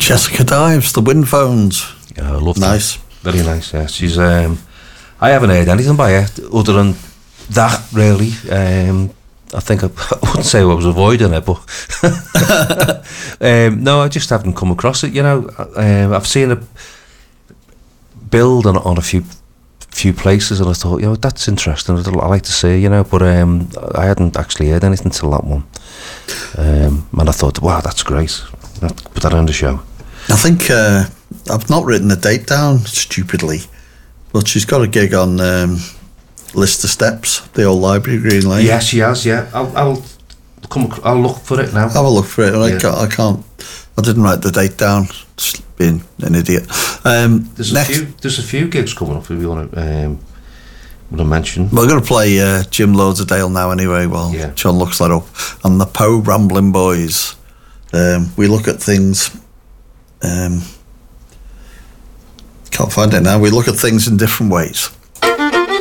Jessica Dives, the Wind Phones. Yeah, I love nice. That. Very nice, yeah. She's, I haven't heard anything by her other than that, really. I think I wouldn't say I was avoiding it, but no, I just haven't come across it, you know. I've seen it build on a few places, and I thought, you know, that's interesting. I'd like to see, you know, but I hadn't actually heard anything till that one. And I thought, wow, that's great. Put that on the show. I think I've not written the date down stupidly, but she's got a gig on Lister Steps, the old library, Green Lane. Yeah, she has. Yeah, I'll look for it now. Have a look for it. I can't. I didn't write the date down. Just being an idiot. There's a few gigs coming up if you want to mention. We're going to play Jim Loaderdale now anyway. Well, yeah. John looks that up. And the Poe Ramblin' Boys. We look at things. Can't find it now. We look at things in different ways.